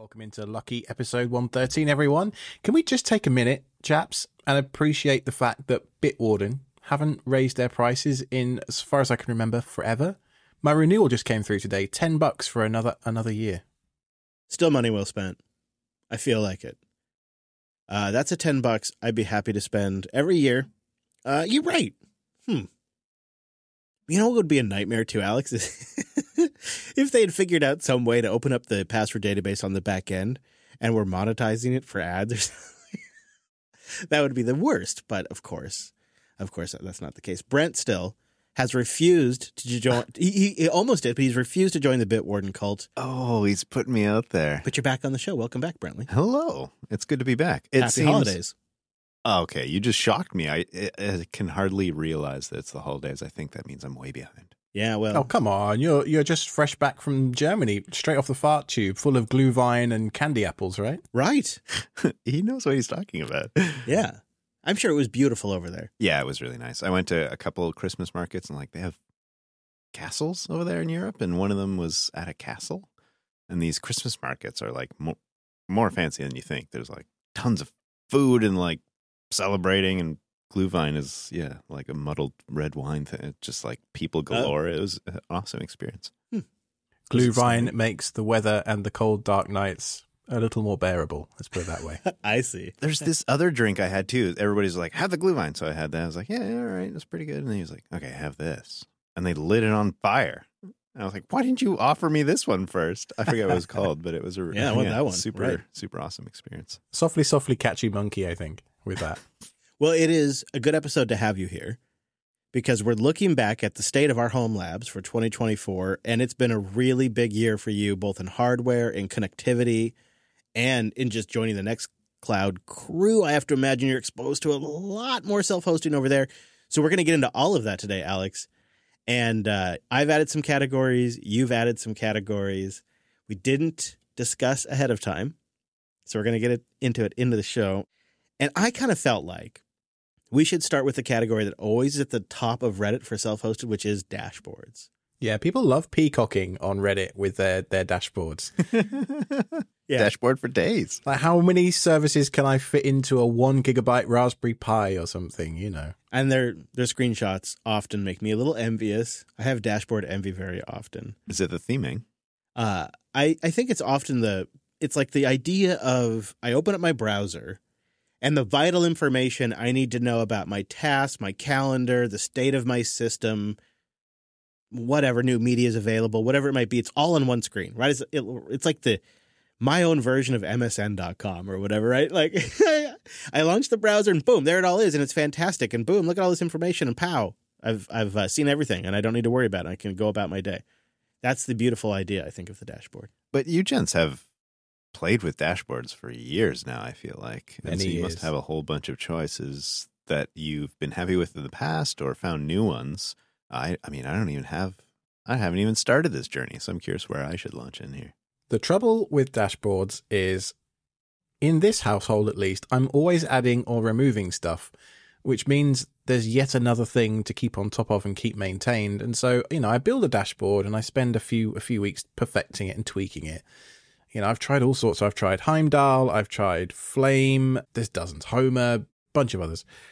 Welcome into Lucky episode 113, everyone. Can we just take a minute, chaps, and appreciate the fact that Bitwarden haven't raised their prices in, as far as I can remember, forever? My renewal just came through today, $10 for another year. Still money well spent. I feel like it. That's a $10 I'd be happy to spend every year. You're right. You know what would be a nightmare too, Alex? If they had figured out some way to open up the password database on the back end and were monetizing it for ads or something. That would be the worst. But of course, that's not the case. Brent still has refused to join. He almost did, but he's refused to join the Bitwarden cult. Oh, he's putting me out there. But you're back on the show. Welcome back, Brentley. Hello. It's good to be back. Happy holidays. Oh, okay, you just shocked me. I can hardly realize that it's the holidays. I think that means I'm way behind. Yeah, well. Oh, come on. You're just fresh back from Germany, straight off the fart tube, full of Glühwein and candy apples, right? Right. He knows what he's talking about. Yeah. I'm sure it was beautiful over there. Yeah, it was really nice. I went to a couple of Christmas markets, and they have castles over there in Europe, and one of them was at a castle. And these Christmas markets are more fancy than you think. There's tons of food and celebrating, and Glühwein is like a muddled red wine thing. It's just people galore. It was an awesome experience. Glühwein makes the weather and the cold dark nights a little more bearable. Let's put it that way. I see. There's this other drink I had too. Everybody's like, have the Glühwein. So I had that. I was like, yeah, all right, that's pretty good. And then he was like, okay, have this. And they lit it on fire. And I was like, why didn't you offer me this one first? I forget what it was called, but it was that one. Super awesome experience. Softly catchy monkey, I think, with that. Well, it is a good episode to have you here because we're looking back at the state of our home labs for 2024, and it's been a really big year for you, both in hardware and connectivity and in just joining the Nextcloud crew. I have to imagine you're exposed to a lot more self-hosting over there. So we're going to get into all of that today, Alex. And I've added some categories. You've added some categories. We didn't discuss ahead of time, so we're going to get into the show. And I kind of felt like we should start with the category that always is at the top of Reddit for self-hosted, which is dashboards. Yeah, people love peacocking on Reddit with their dashboards. Yeah. Dashboard for days. How many services can I fit into a 1 gigabyte Raspberry Pi or something, And their screenshots often make me a little envious. I have dashboard envy very often. Is it the theming? I think it's often it's like the idea of I open up my browser and the vital information I need to know about my tasks, my calendar, the state of my system, whatever new media is available, whatever it might be, it's all on one screen, right? It's like my own version of MSN.com or whatever, right? I launch the browser and boom, there it all is, and it's fantastic. And boom, look at all this information, and pow, I've seen everything, and I don't need to worry about it. I can go about my day. That's the beautiful idea, I think, of the dashboard. But you gents have played with dashboards for years now, I feel like. And so you must have a whole bunch of choices that you've been happy with in the past or found new ones. I haven't even started this journey, so I'm curious where I should launch in here. The trouble with dashboards is, in this household at least, I'm always adding or removing stuff, which means there's yet another thing to keep on top of and keep maintained. And so, I build a dashboard and I spend a few weeks perfecting it and tweaking it. I've tried all sorts. I've tried Heimdall, I've tried Flame, there's dozens, Homer, bunch of others.